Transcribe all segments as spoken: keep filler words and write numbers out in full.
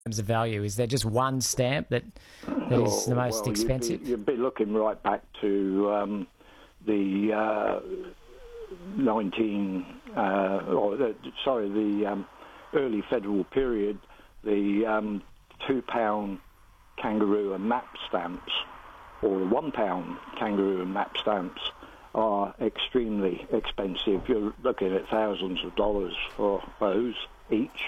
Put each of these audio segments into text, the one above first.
terms of value? Is there just one stamp that, that oh, is the most well, expensive? You'd be, you'd be looking right back to um, the uh, nineteen, uh, or the, sorry, the um, early federal period. The um, two pound kangaroo and map stamps, or the one pound kangaroo and map stamps, are extremely expensive. You're looking at thousands of dollars for those each.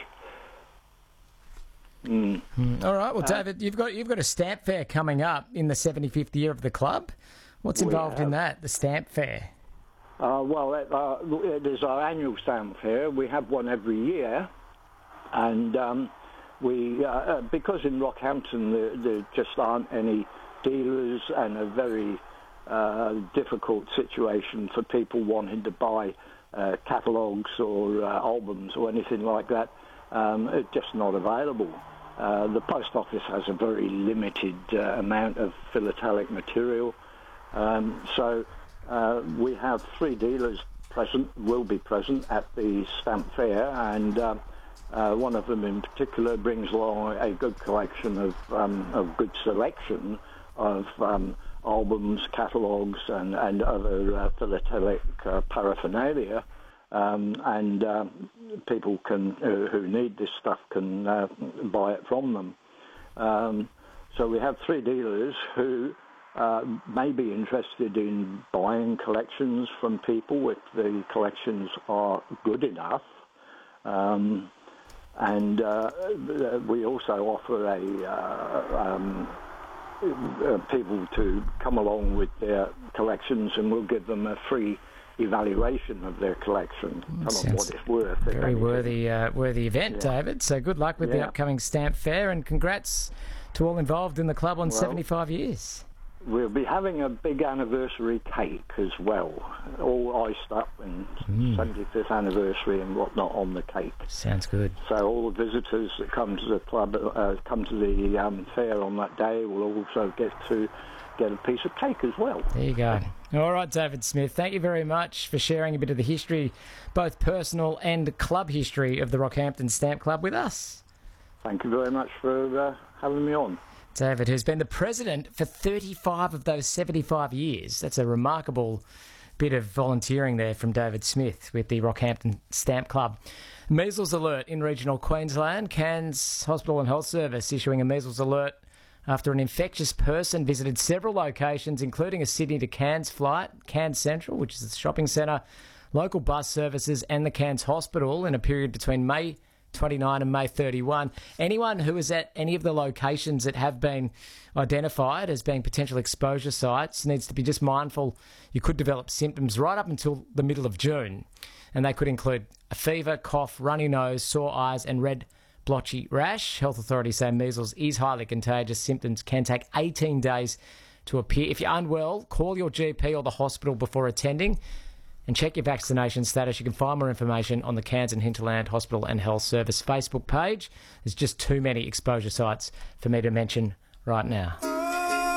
Mm. Mm. All right. Well, Uh, David, you've got you've got a stamp fair coming up in the seventy-fifth year of the club. What's involved in that? The stamp fair. Uh, well, it, uh, it is our annual stamp fair. We have one every year, and um, we uh, because in Rockhampton there, there just aren't any dealers, and a very uh, difficult situation for people wanting to buy uh, catalogues or uh, albums or anything like that. Um, it's just not available. Uh, the post office has a very limited uh, amount of philatelic material, um, so uh, we have three dealers present, will be present at the stamp fair, and uh, uh, one of them in particular brings along a good collection of, um, of good selection of um, albums, catalogues, and, and other uh, philatelic uh, paraphernalia. Um, and uh, people can uh, who need this stuff can uh, buy it from them. Um, so we have three dealers who uh, may be interested in buying collections from people if the collections are good enough. Um, and uh, we also offer a uh, um, uh, people to come along with their collections, and we'll give them a free evaluation of their collection, tell them what it's worth. Very worthy, uh, worthy event, yeah. David. So good luck with yeah. the upcoming stamp fair, and congrats to all involved in the club on well, seventy-five years. We'll be having a big anniversary cake as well, all iced up, and mm. seventy-fifth anniversary and whatnot on the cake. Sounds good. So all the visitors that come to the club, uh, come to the um, fair on that day, will also get to get a piece of cake as well. There you go. All right, David Smith, thank you very much for sharing a bit of the history, both personal and club history, of the Rockhampton Stamp Club with us. Thank you very much for uh, having me on. David, who's been the president for thirty-five of those seventy-five years. That's a remarkable bit of volunteering there from David Smith with the Rockhampton Stamp Club. Measles alert in regional Queensland. Cairns Hospital and Health Service issuing a measles alert after an infectious person visited several locations, including a Sydney to Cairns flight, Cairns Central, which is the shopping centre, local bus services and the Cairns Hospital in a period between May twenty-ninth and May thirty-first. Anyone who is at any of the locations that have been identified as being potential exposure sites needs to be just mindful you could develop symptoms right up until the middle of June. And they could include a fever, cough, runny nose, sore eyes and red blotchy rash. Health authorities say measles is highly contagious. Symptoms can take eighteen days to appear. If you're unwell, call your G P or the hospital before attending and check your vaccination status. You can find more information on the Cairns and Hinterland Hospital and Health Service Facebook page. There's just too many exposure sites for me to mention right now.